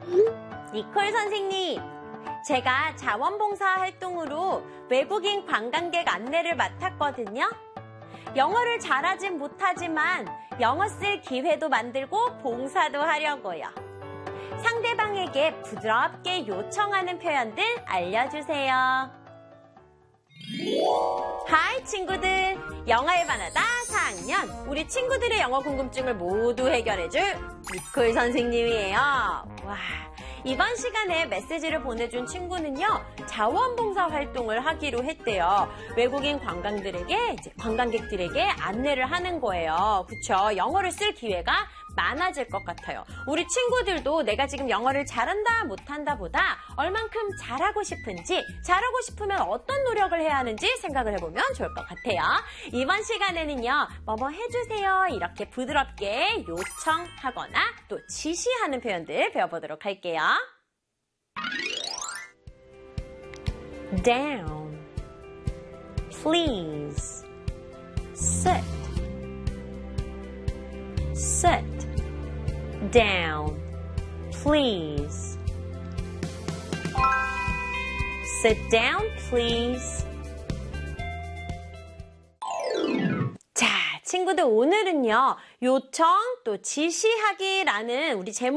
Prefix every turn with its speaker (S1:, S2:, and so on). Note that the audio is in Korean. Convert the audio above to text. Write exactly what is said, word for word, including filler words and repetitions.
S1: 니콜 선생님, 제가 자원봉사 활동으로 외국인 관광객 안내를 맡았거든요. 영어를 잘하진 못하지만 영어 쓸 기회도 만들고 봉사도 하려고요. 상대방에게 부드럽게 요청하는 표현들 알려주세요. 하이 친구들, 영어의 바나다 사 학년 우리 친구들의 영어 궁금증을 모두 해결해줄 니콜 선생님이에요. 와, 이번 시간에 메시지를 보내준 친구는요, 자원봉사 활동을 하기로 했대요. 외국인 관광들에게, 이제 관광객들에게 안내를 하는 거예요. 그쵸? 영어를 쓸 기회가 많아질 것 같아요. 우리 친구들도 내가 지금 영어를 잘한다 못한다 보다 얼만큼 잘하고 싶은지, 잘하고 싶으면 어떤 노력을 해야 하는지 생각을 해보면 좋을 것 같아요. 이번 시간에는요, 뭐뭐 해주세요 이렇게 부드럽게 요청하거나 또 지시하는 표현들 배워보도록 할게요. Down, please, sit, sit. Down, please. Sit down, please. 자, 친구들 오늘은요, 요청 또 지시하기라는 우리 제목